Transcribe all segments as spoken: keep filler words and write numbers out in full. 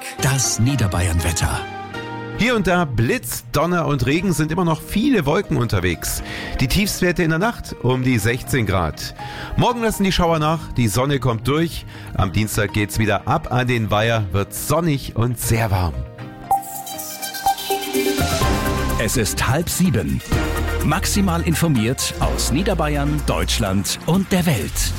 Das Niederbayern-Wetter. Hier und da Blitz, Donner und Regen, sind immer noch viele Wolken unterwegs. Die Tiefstwerte in der Nacht um die sechzehn Grad. Morgen lassen die Schauer nach, die Sonne kommt durch. Am Dienstag geht's wieder ab an den Weiher, wird sonnig und sehr warm. Es ist halb sieben. Maximal informiert aus Niederbayern, Deutschland und der Welt.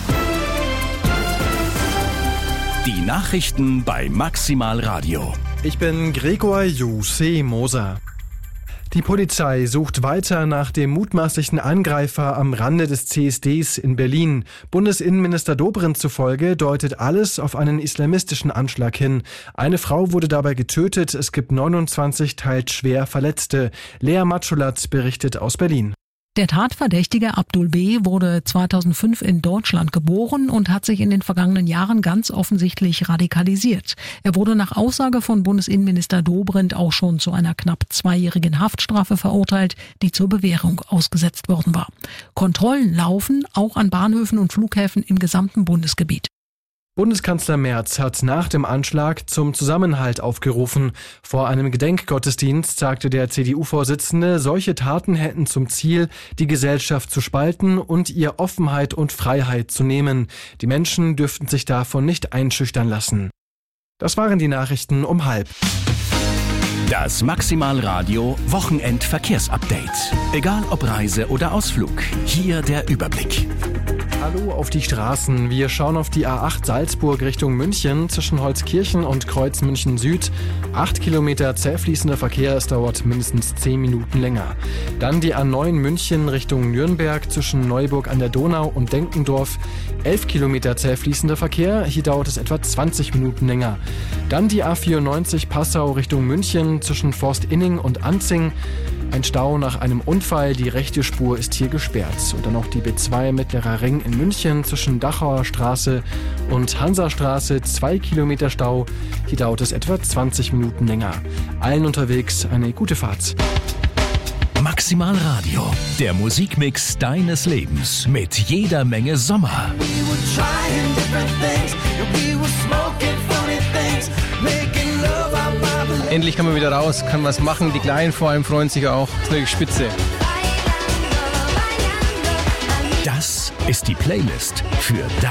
Die Nachrichten bei Maximal Radio. Ich bin Gregor Juse Moser. Die Polizei sucht weiter nach dem mutmaßlichen Angreifer am Rande des C S Ds in Berlin. Bundesinnenminister Dobrindt zufolge deutet alles auf einen islamistischen Anschlag hin. Eine Frau wurde dabei getötet, es gibt neunundzwanzig teils schwer Verletzte. Lea Matschulat berichtet aus Berlin. Der Tatverdächtige Abdul B. wurde zweitausendfünf in Deutschland geboren und hat sich in den vergangenen Jahren ganz offensichtlich radikalisiert. Er wurde nach Aussage von Bundesinnenminister Dobrindt auch schon zu einer knapp zweijährigen Haftstrafe verurteilt, die zur Bewährung ausgesetzt worden war. Kontrollen laufen auch an Bahnhöfen und Flughäfen im gesamten Bundesgebiet. Bundeskanzler Merz hat nach dem Anschlag zum Zusammenhalt aufgerufen. Vor einem Gedenkgottesdienst sagte der C D U-Vorsitzende, solche Taten hätten zum Ziel, die Gesellschaft zu spalten und ihr Offenheit und Freiheit zu nehmen. Die Menschen dürften sich davon nicht einschüchtern lassen. Das waren die Nachrichten um halb. Das Maximal Radio Wochenend-Verkehrsupdate. Egal ob Reise oder Ausflug, hier der Überblick. Hallo auf die Straßen. Wir schauen auf die A acht Salzburg Richtung München zwischen Holzkirchen und Kreuz München Süd. Acht Kilometer zäh fließender Verkehr, es dauert mindestens zehn Minuten länger. Dann die A neun München Richtung Nürnberg zwischen Neuburg an der Donau und Denkendorf. Elf Kilometer zäh fließender Verkehr, hier dauert es etwa zwanzig Minuten länger. Dann die A vierundneunzig Passau Richtung München zwischen Forstinning und Anzing. Ein Stau nach einem Unfall, die rechte Spur ist hier gesperrt. Und dann noch die B zwei Mittlerer Ring in München zwischen Dachauer Straße und Hansastraße, zwei Kilometer Stau. Hier dauert es etwa zwanzig Minuten länger. Allen unterwegs eine gute Fahrt. Maximal Radio, der Musikmix deines Lebens mit jeder Menge Sommer. Endlich kann man wieder raus, kann was machen. Die Kleinen vor allem freuen sich auch. Das ist natürlich spitze. Das ist die Playlist für